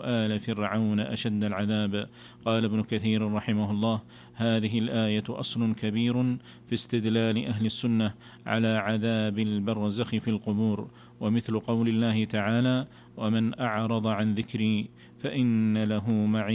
آل فرعون أشد العذاب. قال ابن كثير رحمه الله: هذه الآية أصل كبير في استدلال أهل السنة على عذاب البرزخ في القبور، ومثل قول الله تعالى: ومن أعرض عن ذكري فإن له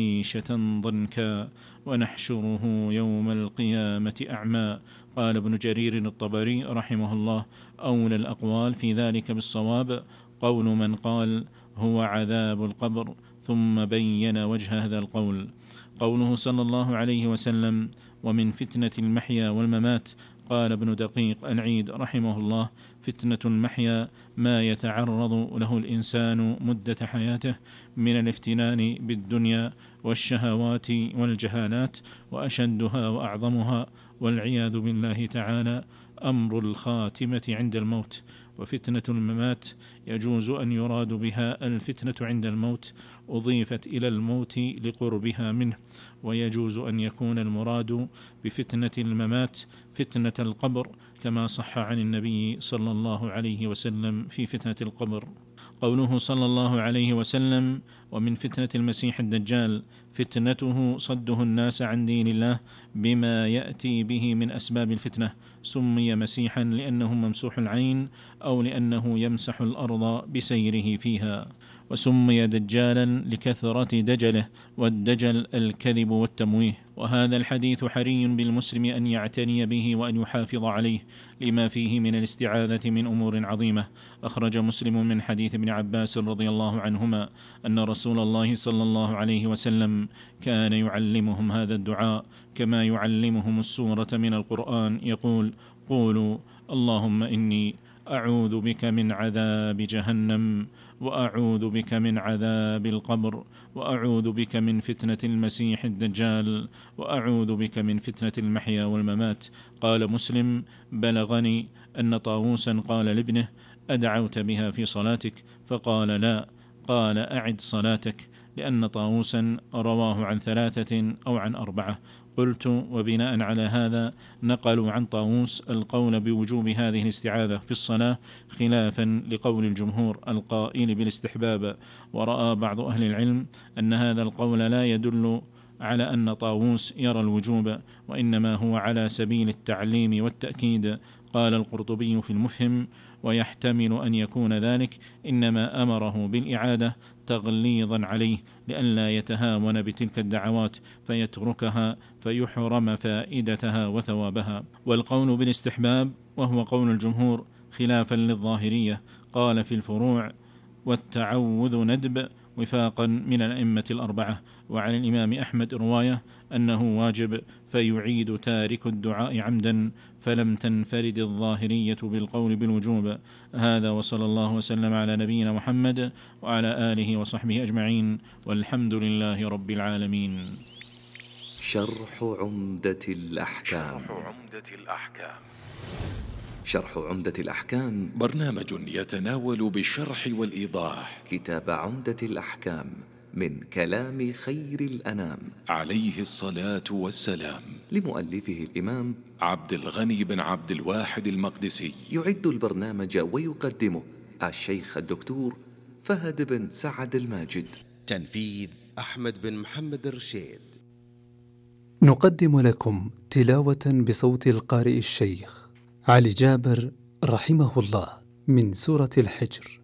معيشة ضنكا ونحشره يوم القيامة أعمى. قال ابن جرير الطبري رحمه الله: أولى الأقوال في ذلك بالصواب قول من قال هو عذاب القبر، ثم بين وجه هذا القول. قوله صلى الله عليه وسلم: ومن فتنة المحيا والممات. قال ابن دقيق العيد رحمه الله: فتنة المحيا ما يتعرض له الإنسان مدة حياته من الافتنان بالدنيا والشهوات والجهالات، وأشدها وأعظمها والعياذ بالله تعالى أمر الخاتمة عند الموت. وفتنة الممات يجوز أن يراد بها الفتنة عند الموت، أضيفت إلى الموت لقربها منه، ويجوز أن يكون المراد بفتنة الممات فتنة القبر، كما صح عن النبي صلى الله عليه وسلم في فتنة القبر. قوله صلى الله عليه وسلم: ومن فتنة المسيح الدجال فتنته صده الناس عن دين الله بما يأتي به من أسباب الفتنة. سمي مسيحا لأنه ممسوح العين، أو لأنه يمسح الأرض بسيره فيها. وسمي دجالا لكثرة دجله، والدجل الكذب والتمويه. وهذا الحديث حري بالمسلم أن يعتني به وأن يحافظ عليه، لما فيه من الاستعاذة من أمور عظيمة. أخرج مسلم من حديث ابن عباس رضي الله عنهما أن رسول الله صلى الله عليه وسلم كان يعلمهم هذا الدعاء كما يعلمهم السورة من القرآن، يقول: قولوا اللهم إني أعوذ بك من عذاب جهنم، وأعوذ بك من عذاب القبر، وأعوذ بك من فتنة المسيح الدجال، وأعوذ بك من فتنة المحيا والممات. قال مسلم: بلغني أن طاووسا قال لابنه: أدعوت بها في صلاتك؟ فقال: لا. قال: أعد صلاتك، لأن طاووسا رواه عن 3 أو عن 4. قلت: وبناء على هذا نقلوا عن طاووس القول بوجوب هذه الاستعاذة في الصلاة، خلافا لقول الجمهور القائل بالاستحباب. ورأى بعض أهل العلم أن هذا القول لا يدل على أن طاووس يرى الوجوب، وإنما هو على سبيل التعليم والتأكيد. قال القرطبي في المفهم: ويحتمل أن يكون ذلك إنما أمره بالإعادة تغليظا عليه، لئلا يتهاون بتلك الدعوات فيتركها فيحرم فائدتها وثوابها. والقول بالاستحباب وهو قول الجمهور خلافا للظاهرية، قال في الفروع: والتعوذ ندب، وفاقا من الأئمة 4. وعن الإمام أحمد رواية أنه واجب، فيعيد تارك الدعاء عمدا، فلم تنفرد الظاهرية بالقول بالوجوب. هذا، وصلى الله وسلم على نبينا محمد وعلى آله وصحبه أجمعين، والحمد لله رب العالمين. شرح عمدة الأحكام. شرح عمدة الأحكام برنامج يتناول بالشرح والإيضاح كتاب عمدة الأحكام من كلام خير الأنام عليه الصلاة والسلام، لمؤلفه الإمام عبد الغني بن عبد الواحد المقدسي. يعد البرنامج ويقدمه الشيخ الدكتور فهد بن سعد الماجد. تنفيذ أحمد بن محمد الرشيد. نقدم لكم تلاوة بصوت القارئ الشيخ علي جابر رحمه الله من سورة الحجر.